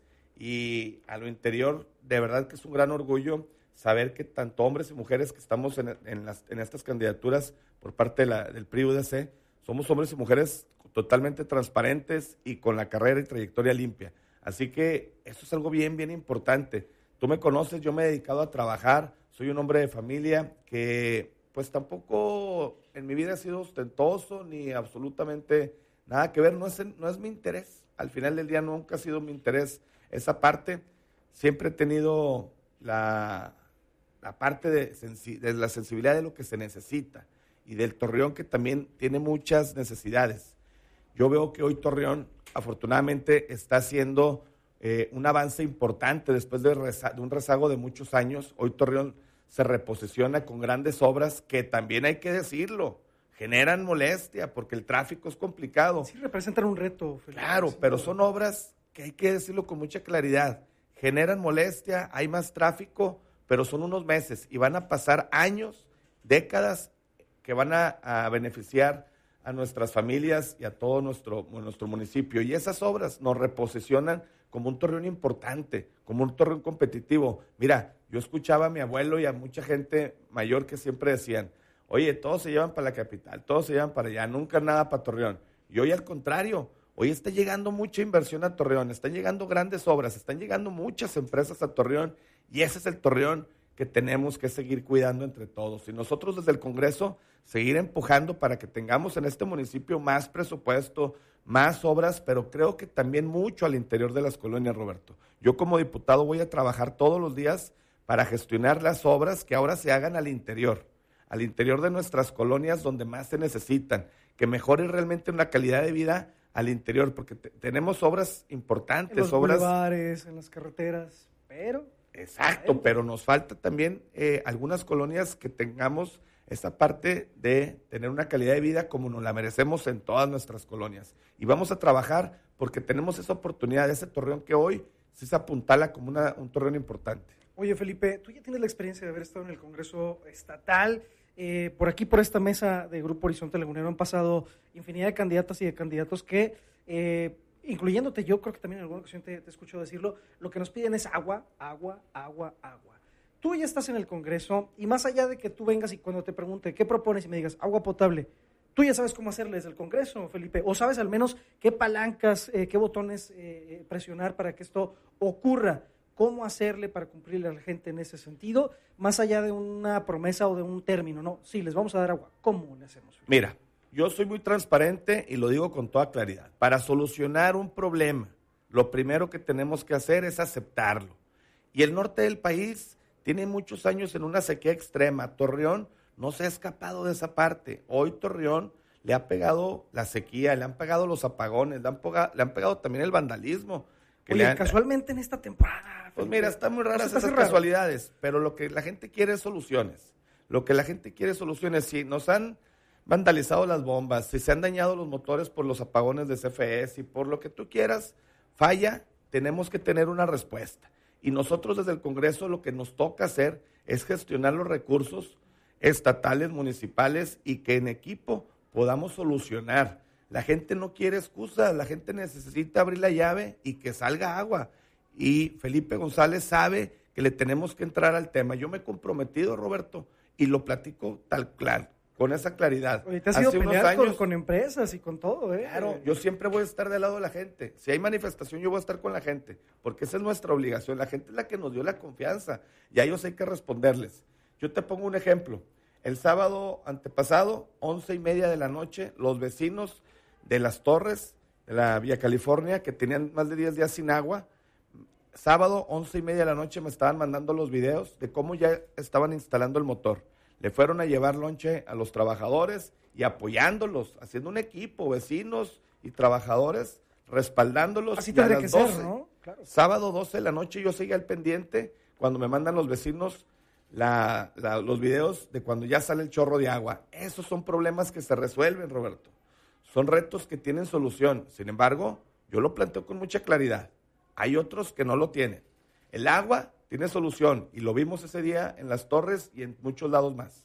y a lo interior, de verdad que es un gran orgullo saber que tanto hombres y mujeres que estamos en, en, las, en estas candidaturas por parte de la, del P R I U D C, somos hombres y mujeres totalmente transparentes y con la carrera y trayectoria limpia. Así que eso es algo bien, bien importante. Tú me conoces, yo me he dedicado a trabajar, soy un hombre de familia que pues tampoco en mi vida ha sido ostentoso ni absolutamente nada que ver, no es, no es mi interés. Al final del día nunca ha sido mi interés esa parte. Siempre he tenido la, la parte de, sensi- de la sensibilidad de lo que se necesita y del Torreón, que también tiene muchas necesidades. Yo veo que hoy Torreón afortunadamente está haciendo eh, un avance importante después de, reza- de un rezago de muchos años. Hoy Torreón se reposiciona con grandes obras que también hay que decirlo, generan molestia porque el tráfico es complicado. Sí representan un reto, Felipe. Claro, pero son obras que hay que decirlo con mucha claridad. Generan molestia, hay más tráfico, pero son unos meses y van a pasar años, décadas, que van a, a beneficiar a nuestras familias y a todo nuestro, nuestro municipio. Y esas obras nos reposicionan como un Torreón importante, como un Torreón competitivo. Mira, yo escuchaba a mi abuelo y a mucha gente mayor que siempre decían, oye, todos se llevan para la capital, todos se llevan para allá, nunca nada para Torreón. Y hoy al contrario, hoy está llegando mucha inversión a Torreón, están llegando grandes obras, están llegando muchas empresas a Torreón, y ese es el Torreón que tenemos que seguir cuidando entre todos. Y nosotros desde el Congreso seguir empujando para que tengamos en este municipio más presupuesto, más obras, pero creo que también mucho al interior de las colonias, Roberto. Yo como diputado voy a trabajar todos los días para gestionar las obras que ahora se hagan al interior, al interior de nuestras colonias donde más se necesitan, que mejore realmente una calidad de vida al interior, porque te- tenemos obras importantes, En los obras... bulevares, en las carreteras, pero... Exacto, pero nos falta también eh, algunas colonias que tengamos esa parte de tener una calidad de vida como nos la merecemos en todas nuestras colonias. Y vamos a trabajar porque tenemos esa oportunidad, ese Torreón que hoy sí se apuntala como una, un Torreón importante. Oye, Felipe, tú ya tienes la experiencia de haber estado en el Congreso Estatal. Eh, por aquí, por esta mesa de Grupo Horizonte Lagunero, han pasado infinidad de candidatas y de candidatos que, eh, incluyéndote, yo creo que también en alguna ocasión te, te escucho decirlo, lo que nos piden es agua, agua, agua, agua. Tú ya estás en el Congreso y más allá de que tú vengas y cuando te pregunte qué propones y me digas agua potable, tú ya sabes cómo hacerle desde el Congreso, Felipe, o sabes al menos qué palancas, eh, qué botones eh, presionar para que esto ocurra. cómo hacerle para cumplirle a la gente en ese sentido, más allá de una promesa o de un término, no, sí, les vamos a dar agua, ¿cómo le hacemos? Mira, yo soy muy transparente y lo digo con toda claridad. Para solucionar un problema, lo primero que tenemos que hacer es aceptarlo. Y el norte del país tiene muchos años en una sequía extrema. Torreón no se ha escapado de esa parte. Hoy Torreón le ha pegado la sequía, le han pegado los apagones, le han pegado, le han pegado también el vandalismo. Que Oye, le han, casualmente en esta temporada. Pues mira, están muy raras ¿No se te esas hace raro? casualidades, pero lo que la gente quiere es soluciones. Lo que la gente quiere es soluciones. Si nos han vandalizado las bombas, si se han dañado los motores por los apagones de C F E, si por lo que tú quieras falla, tenemos que tener una respuesta. Y nosotros desde el Congreso lo que nos toca hacer es gestionar los recursos estatales, municipales y que en equipo podamos solucionar. La gente no quiere excusas, la gente necesita abrir la llave y que salga agua. Y Felipe González sabe que le tenemos que entrar al tema. Yo me he comprometido, Roberto, y lo platico tal claro, con esa claridad. Oye, te has ido a Hace unos pelear con, años- con empresas y con todo, ¿eh? Claro, yo siempre voy a estar del lado de la gente. Si hay manifestación, yo voy a estar con la gente, porque esa es nuestra obligación. La gente es la que nos dio la confianza y a ellos hay que responderles. Yo te pongo un ejemplo. El sábado antepasado, once y media de la noche, los vecinos de Las Torres, de la Vía California, que tenían más de diez días sin agua, sábado, once y media de la noche, me estaban mandando los videos de cómo ya estaban instalando el motor. Le fueron a llevar lonche a los trabajadores y apoyándolos, haciendo un equipo, vecinos y trabajadores, respaldándolos. Así Y a tendría las que ser, doce, ¿no? Claro. Sábado doce de la noche yo seguía al pendiente cuando me mandan los vecinos la, la- los videos de cuando ya sale el chorro de agua. Esos son problemas que se resuelven, Roberto. Son retos que tienen solución. Sin embargo, yo lo planteo con mucha claridad. Hay otros que no lo tienen. El agua tiene solución y lo vimos ese día en Las Torres y en muchos lados más.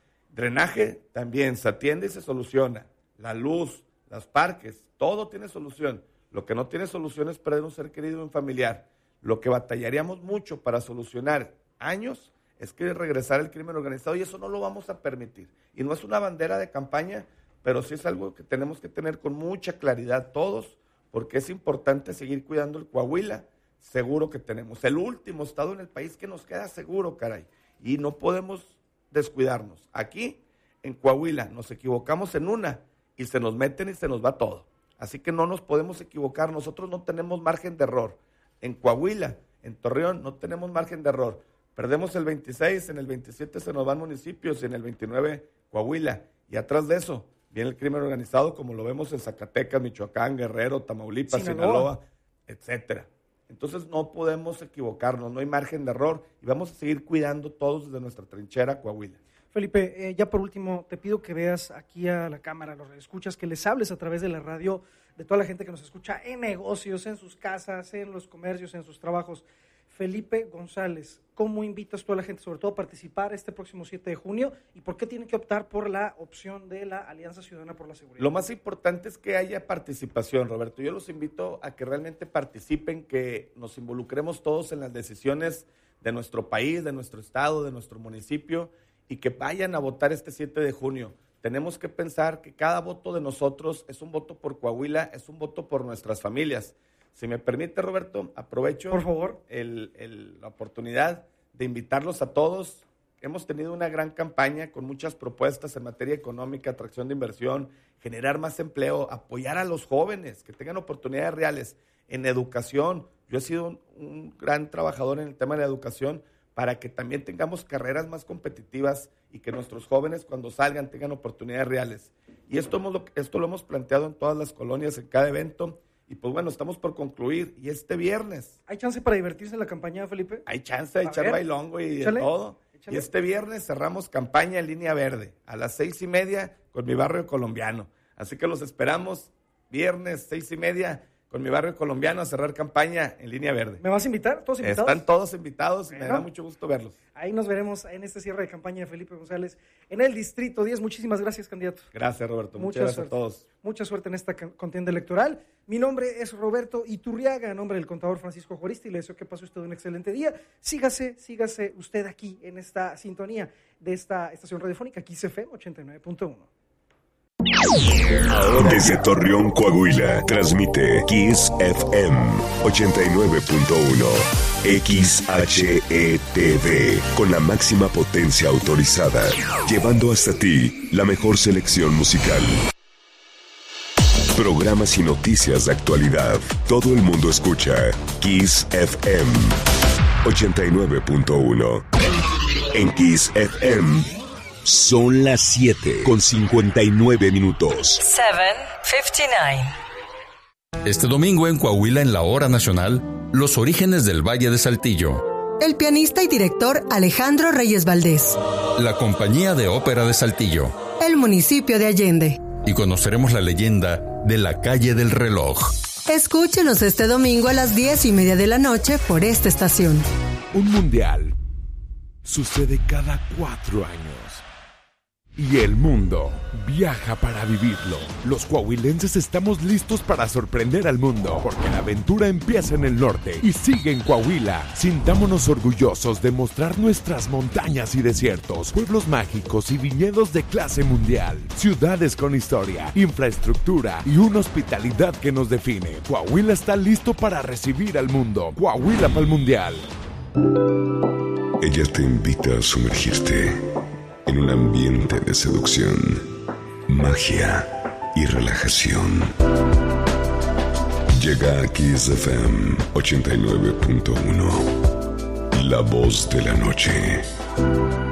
Drenaje también se atiende y se soluciona. La luz, los parques, todo tiene solución. Lo que no tiene solución es perder un ser querido, un familiar. Lo que batallaríamos mucho para solucionar años es que regresar el crimen organizado y eso no lo vamos a permitir. Y no es una bandera de campaña, pero sí es algo que tenemos que tener con mucha claridad todos, porque es importante seguir cuidando el Coahuila seguro que tenemos. El último estado en el país que nos queda seguro, caray. Y no podemos descuidarnos. Aquí, en Coahuila, nos equivocamos en una y se nos meten y se nos va todo. Así que no nos podemos equivocar. Nosotros no tenemos margen de error. En Coahuila, en Torreón, no tenemos margen de error. Perdemos el veintiséis, en el veintisiete se nos van municipios y en el veintinueve Coahuila. Y atrás de eso viene el crimen organizado como lo vemos en Zacatecas, Michoacán, Guerrero, Tamaulipas, Sinaloa. Sinaloa, etcétera. Entonces no podemos equivocarnos, no hay margen de error y vamos a seguir cuidando todos desde nuestra trinchera Coahuila. Felipe, eh, ya por último, te pido que veas aquí a la cámara, a los escuchas, que les hables a través de la radio de toda la gente que nos escucha en negocios, en sus casas, en los comercios, en sus trabajos. Felipe González, ¿cómo invitas tú a la gente, sobre todo, a participar este próximo siete de junio? ¿Y por qué tienen que optar por la opción de la Alianza Ciudadana por la Seguridad? Lo más importante es que haya participación, Roberto. Yo los invito a que realmente participen, que nos involucremos todos en las decisiones de nuestro país, de nuestro estado, de nuestro municipio, y que vayan a votar este siete de junio. Tenemos que pensar que cada voto de nosotros es un voto por Coahuila, es un voto por nuestras familias. Si me permite, Roberto, aprovecho por favor el, el, la oportunidad de invitarlos a todos. Hemos tenido una gran campaña con muchas propuestas en materia económica, atracción de inversión, generar más empleo, apoyar a los jóvenes que tengan oportunidades reales en educación. Yo he sido un, un gran trabajador en el tema de la educación para que también tengamos carreras más competitivas y que nuestros jóvenes cuando salgan tengan oportunidades reales. Y esto, hemos, esto lo hemos planteado en todas las colonias, en cada evento. Y pues bueno, estamos por concluir. Y este viernes. ¿Hay chance para divertirse en la campaña, Felipe? Hay chance de A echar ver, bailongo y échale, de todo. échale. Y este viernes cerramos campaña en línea verde a las seis y media con mi barrio colombiano. Así que los esperamos viernes, seis y media con mi barrio colombiano a cerrar campaña en línea verde. ¿Me vas a invitar? ¿Todos invitados? Están todos invitados y Bueno. me da mucho gusto verlos. Ahí nos veremos en este cierre de campaña de Felipe González en el Distrito diez. Muchísimas gracias, candidato. Gracias, Roberto. Mucha Muchas gracias suerte. a todos. Mucha suerte en esta contienda electoral. Mi nombre es Roberto Iturriaga, a nombre del contador Francisco Joristi. Le deseo que pase usted un excelente día. Sígase, sígase usted aquí en esta sintonía de esta estación radiofónica, Kiss F M ochenta y nueve punto uno. Desde Torreón, Coahuila, transmite Kiss F M ochenta y nueve punto uno. X H E T V, con la máxima potencia autorizada, llevando hasta ti la mejor selección musical. Programas y noticias de actualidad. Todo el mundo escucha Kiss F M ochenta y nueve punto uno. En Kiss F M son las siete con cincuenta y nueve minutos. seven fifty-nine. Este domingo en Coahuila, en la Hora Nacional, los orígenes del Valle de Saltillo. El pianista y director Alejandro Reyes Valdés. La Compañía de Ópera de Saltillo. El municipio de Allende. Y conoceremos la leyenda de la Calle del Reloj. Escúchenos este domingo a las diez y media de la noche por esta estación. Un mundial sucede cada cuatro años. Y el mundo viaja para vivirlo. Los coahuilenses estamos listos para sorprender al mundo, porque la aventura empieza en el norte y sigue en Coahuila. Sintámonos orgullosos de mostrar nuestras montañas y desiertos, pueblos mágicos y viñedos de clase mundial, ciudades con historia, infraestructura y una hospitalidad que nos define. Coahuila está listo para recibir al mundo. Coahuila para el mundial. Ella te invita a sumergirte en un ambiente de seducción, magia y relajación. Llega a Kiss F M ochenta y nueve punto uno, la voz de la noche.